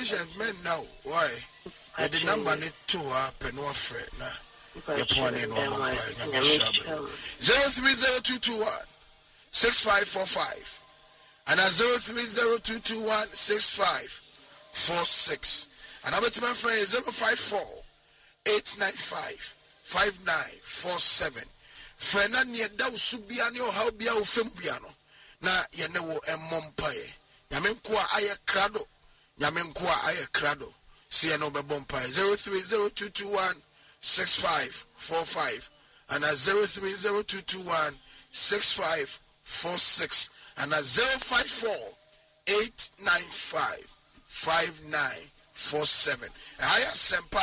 patient men now. Why? The number need to penwa friend na. Your point in 03022165545 and 03022165546 and our team friend is 054-895-5947. Friend near Dow Subiano, how be our Fembiano. Na Yanewo and Mompaye. Yamenqua Aya Crado. Yamenqua Aya Crado. See an over Bompaye 03022165545 and 03022165546 and 054-895-5947. Aya Sempa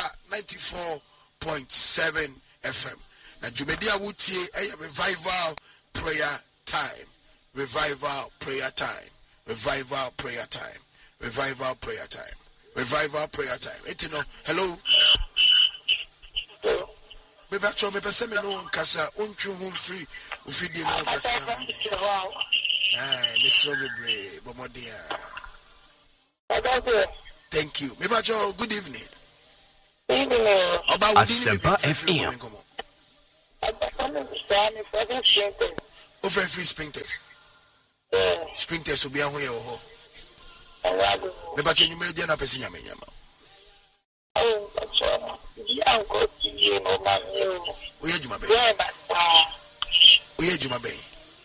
94.7 FM. Na Jumedia Wutie a revival prayer time. Revival prayer time. Revival prayer time. Revival prayer time. Revival prayer time. Etino, hello. Hello. Me bacho me pese me no nkasa ontwe home free ufidi no bakra. Mr. Bebre, bomodia. Thank you. Me bacho, good evening. Good evening. Asempa FM. Over free sprinters. Sprinters will be away or ho. Me bacho you may na pesi nyame nyama. Oye juma be. Oye juma be.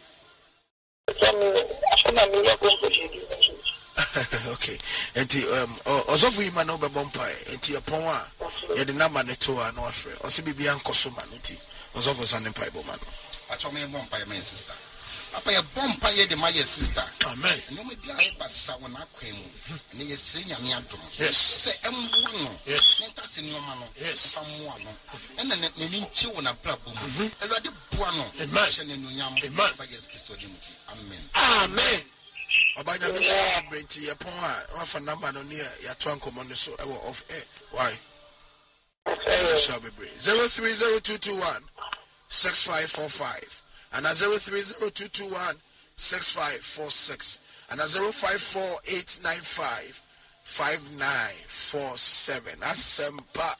Okay. Enti also for him no be bompai. Enti upon wa ye the number ne to no afre. O se bibia nkoso ma nti. Also for Sunday Bible man. Atome bompai my sister. Papa ye bompai de my sister. Amen. No me bia e basa wona kwemu. Ne ye sire nyame adom. Yes. Say embu no. Yes. Nta se nioma no. Yes. Famoa no. Ena ne nchi wona brabo mu. Ewade boa no. Amen. She ne nunyam. Amen. Ba yes Kristo di muti. Amen. Amen. Obanya me share brenti ye pon a wa fa number no ne ya to ankomo ne so e wo off air. Why? 03022165545 and 03022165546 and 054-895-5947. Asempa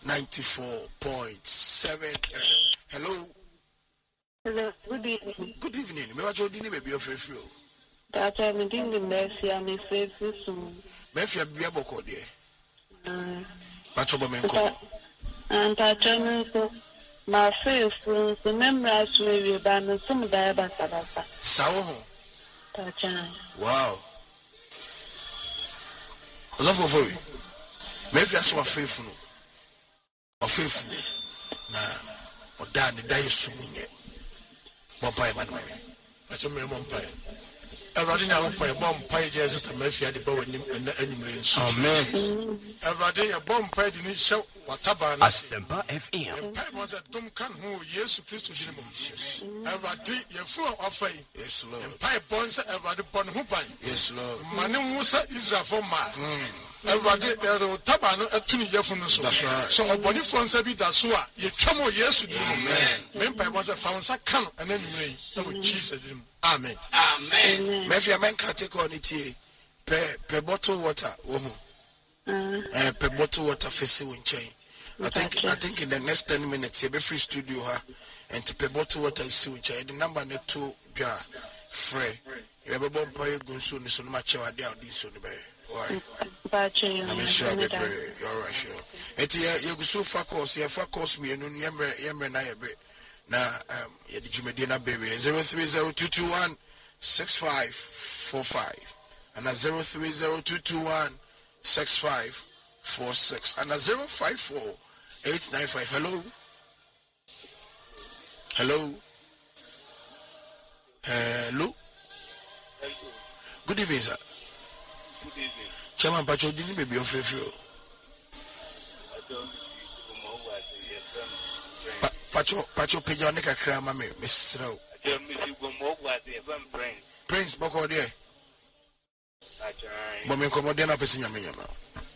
94.7 FM. Hello. Hello, good evening. Good evening. Me wa jodi ni be bi ofre free o. Tata me din Mercy am faithful so. Mefia bia boko de. Pacho bo menko. And Tata me so my faithful so memory so we ba no some da ba sabasa. Sawo ho. Tata. Wow. Love for you. Mefia so faithful no. Faithful. Na oda ne da yesu munye. Bompai man mami. Pacho me bompai. Everybody now bompai je sister Mefia de bawo nim enimre nso. Amen. Everybody ya bompai de ni show wataba na. Asempa FM. Bompai mo se dum kan ho Yesu Kristo din mo. Everybody ya fu ofai. Yes Lord. Bompai bon se everybody bon ho ban. Yes Lord. Mane hu se Israel for ma. Everybody ero taba no atuni yefu no so. That's right. So oboni fon se bi da so a ye twamo Yesu din mo. Amen. Bompai bon se fa unsa kan enimre. No Jesus din mo. Amen. Amen. Mefia men can take on it per bottle water woman. Per bottle water facing in chain. I think in the next 10 minutes you be free studio and per bottle water is in chain. The number net to be free. You ever bomb pay gunsu ni so much out there this on the bay. Why? I'm sure be pray. You're right sure. Eti you go so focus, you focus me no yemre na ye be. Na ye di jumedi na baby 03022165545 and 03022165546 and 054-895. Hello. Good evening, sir. Good evening. Chairman Pacho didn't baby of free. Pacho Pijani Krama, Miss Row. Prince Boko there. Bomi Comodena Pessinia Minima.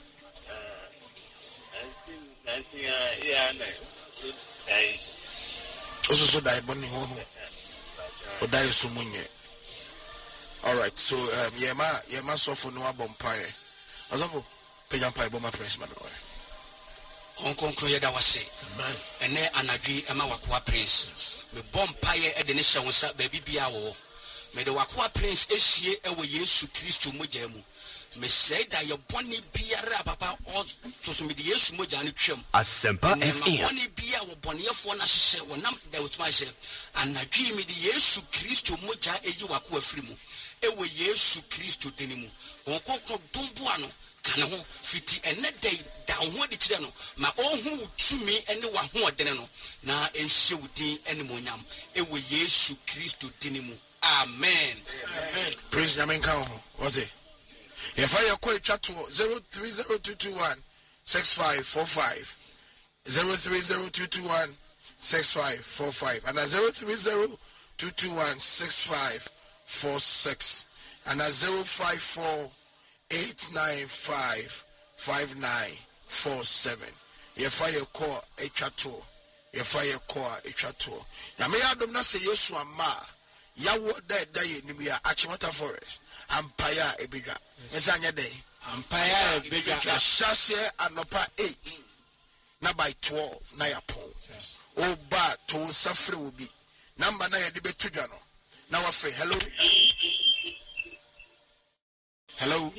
Also, die Bonnie Homo. Or die Sumunye. All right, so Yema so for no bompire. Pejampa Boma Prince Manoy. Onkonkro yeda wase. Ene anadwi ema wakoa Prince. Me bompaye e de ne hye wonsa baabi bia wo. Me de wakoa Prince ehie ewo Yesu Kristo mogya mu. Me say da ye boni biara papa o to so me de Yesu mogya ne twam. Asempa FM. Boni bia wo boniyefo na hye wonam da wotuma hye. Anadwi me de Yesu Kristo mogya eyi wakoa firi mu. Ewo Yesu Kristo deni mu. Onkonkro dombo ano kana ho fiti ene day da ho de kire no ma ohu tumi ene wa ho odene no na enhye wudin ene monyam ewo Yesu Kristo deni mu. Amen. Amen. Praise Yamenka ho. What it? If I call chat to 0302216545 0302216545 and 0302216546 and 05489559947. If I call a chat to Yame Adam na say Yesu ama yawo da ye nimia Achimota Forest Ampaya Ebega. Esanya day. Ampaya Ebega. Shashe anopa 8. Na by 12 na yapon. Oba to safre will be. Number na yedibe tujano. Now afre. Hello. Hello.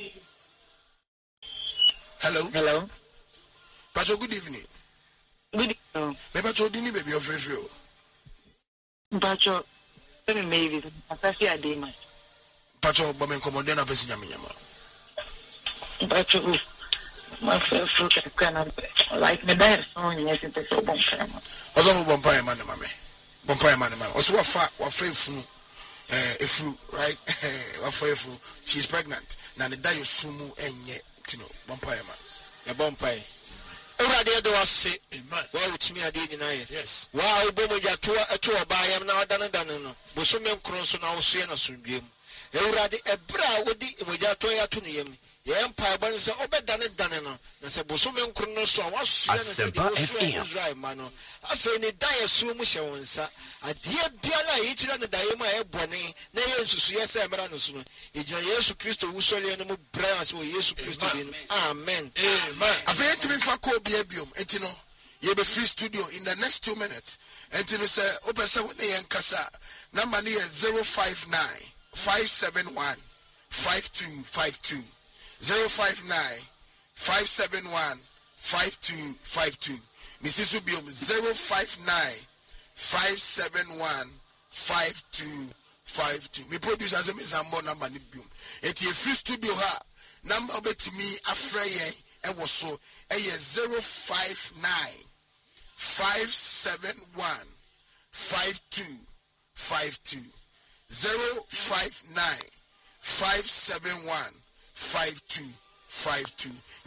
Hello. Hello. Pacho, good evening. Good evening. Me Pacho dini baby of free. Pacho, maybe Pacho Adema. Pacho, but me command na pesi nyama. Pacho, my first can like me there so yes it is so bon. Ozo bompa man mama. Bompa man. Oso wa fa funu. Efru, right? Wafoefu, she's pregnant. Na ne da yosumu enye tino. Bompa man. Ya bompa. Ewurade do wase. Amen. Wa utimi ade nyina ye. Yes. Wa obomo ya to oba yam na wadane no. Bosome nkron so na woso ye na sondwem. Ewurade ebra wodi emoja to ya to ne yam. Ye mpa ban se obedane no. Na se bosome nkron no so waso ye na se de woso Israel ma no. Afa ni da yesu mu hye wonsa. Adie biala yichira ne da yemu ayebone na ye nsusu ye se emra no so no. Ejina Yesu Kristo wusole no mu bra ase wo Yesu Kristo din. Amen. Amen. Afa yetimi fa ko biabiom entino ye be free studio in the next 2 minutes. Entino se opese woni ye nkasa number ne 059 571 5252 059 571 5252 Mrs. Ubium 059 571 5252. We produce as a Mizambo number Nibium. It's a free studio ha number bet me afraye and was so a 059 571 5252 059 571 5252.